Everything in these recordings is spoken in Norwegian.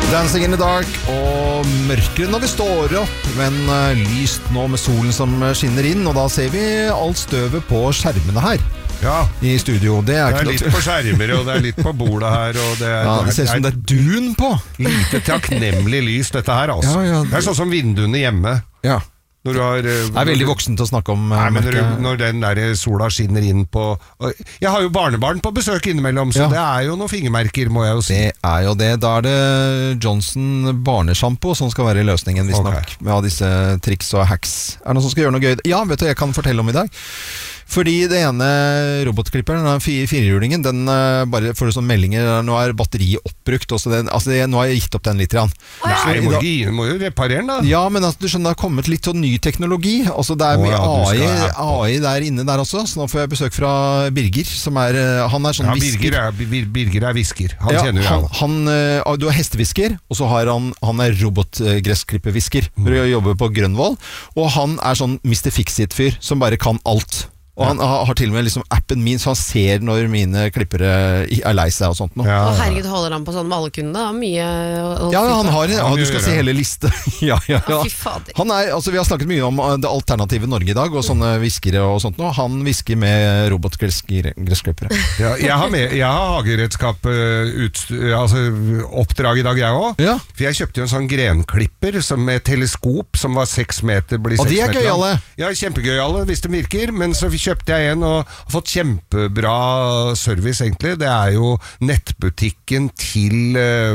Dancing in the dark og mørkere når vi står opp, men lyst nå med solen som skinner inn, og da ser vi alt støvet på skjermene her. Ja. I studio. Det er litt på skjermer, og det er litt på bordet her, og det er, det ser ut som det er dun på. Lite takknemlig lys, dette her, altså. Det er sånn som vinduene hjemme. Ja. Når du har, det er veldig voksen til å snakke om nei, men når den der sola skinner inn på. Jeg har jo barnebarn på besøk innimellom, så det er jo noen fingermerker, må jeg jo si. Det er jo det. Da er det Johnson barneshampoo som skal være løsningen, hvis nok, med disse triks og hacks. Er det noen som skal gjøre noe gøy? Ja, vet du, jeg kan fortelle om i dag. Fordi det ene robotklipperen, den firehjulingen, den bare får sånne meldinger, nå er batteriet oppbrukt, også den, altså nå har jeg gitt opp den litt. Nei, må jo reparere den da. Ja, men altså, du skjønner, det har kommet litt sånn ny teknologi, altså det er mye AI der inne der også, så nå får jeg besøk fra Birger, som han er sånn visker. Birger er visker, han kjenner jo du har hestevisker, og så har han er robotgressklippevisker, for å jobbe på Grønvoll, og han er sånn Mr. Fix-It-fyr, som bare kan alt. Og han har til og med liksom appen min, så han ser når mine klippere er lei seg og sånt nå. Og herregud, holder han på sånn med alle kundene? Mye ja, han har du skal se hele liste. Ja. Fy fader. Han altså, vi har snakket mye om det alternative Norge i dag, og sånne viskere og sånt nå. Han visker med robotgressklippere. Ja, jeg har hageredskap altså, oppdrag i dag jeg også. Ja. For jeg kjøpte jo en sånn grenklipper med teleskop som var 6 meter, blir 6 meter. Og de er gøyale? Ja, kjempegøyale hvis det virker, men så kjøpte jeg en og har fått kjempebra service egentlig. Det er jo nettbutikken til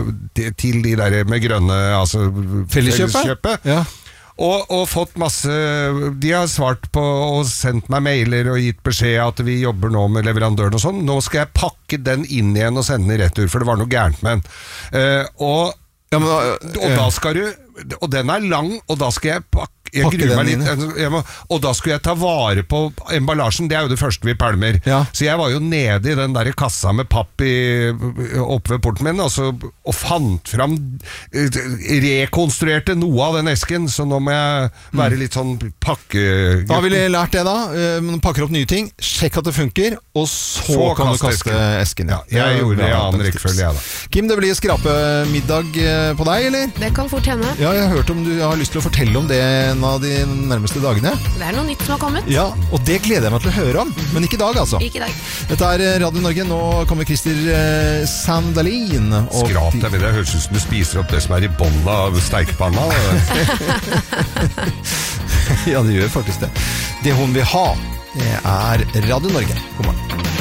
de der med grønne, altså Felleskjøpet. Ja. Og fått masse, de har svart på og sendt meg mailer og gitt beskjed at vi jobber nå med leverandøren og sånn. Nå skal jeg pakke den inn igjen og sende den i retur, for det var noe gærent med den. Og da skal du, og den er lang, og da skal jeg pakke og da skulle jeg ta vare på emballasjen. Det er jo det første vi pælmer. Så jeg var jo nede i den der kassa med papp oppe ved porten min, og fant fram, rekonstruerte noe av den esken. Så nå må jeg være litt sånn pakke. Da har vi lært det da. Man pakker opp nye ting, sjekk at det funker, og så kan du kaste esken. Jeg gjorde det i annen rekkefølge, jeg da. Kim, det blir skrapemiddag på deg, eller? Det kan fort hende. Ja, jeg har hørt om du har lyst til å fortelle om det av de nærmeste dagene. Det er noe nytt som har kommet. Ja, og det gleder jeg meg til å høre om, men ikke i dag altså. Ikke i dag. Dette er Radio Norge, nå kommer Christer Sandalin. Skrap deg med det, høres ut som du spiser opp det som er i båndet av steikepanna. Ja, det gjør faktisk det. Det hun vil ha, det er Radio Norge. God morgen.